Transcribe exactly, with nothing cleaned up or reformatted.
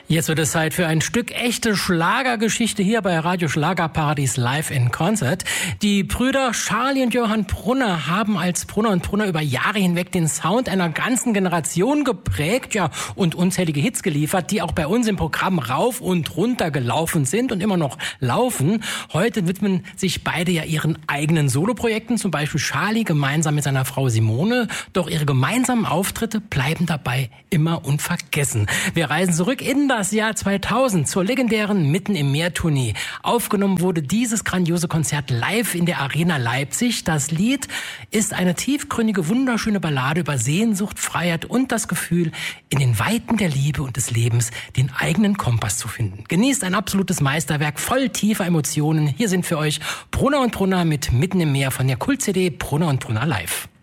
Jetzt wird es Zeit für ein Stück echte Schlagergeschichte hier bei Radio Schlagerparadies Live in Concert. Die Brüder Charlie und Johann Brunner haben als Brunner und Brunner über Jahre hinweg den Sound einer ganzen Generation geprägt, ja, und unzählige Hits geliefert, die auch bei uns im Programm rauf und runter gelaufen sind und immer noch laufen. Heute widmen sich beide ja ihren eigenen Soloprojekten, zum Beispiel Charlie gemeinsam mit seiner Frau Simone. Doch ihre gemeinsamen Auftritte bleiben dabei immer unvergessen. Wir reisen zurück in das Jahr zweitausend zur legendären Mitten im Meer Tournee. Aufgenommen wurde dieses grandiose Konzert live in der Arena Leipzig. Das Lied ist eine tiefgründige, wunderschöne Ballade über Sehnsucht, Freiheit und das Gefühl, in den Weiten der Liebe und des Lebens den eigenen Kompass zu finden. Genießt ein absolutes Meisterwerk voll tiefer Emotionen. Hier sind für euch Brunner und Brunner mit Mitten im Meer von der Kult-C D Brunner und Brunner live.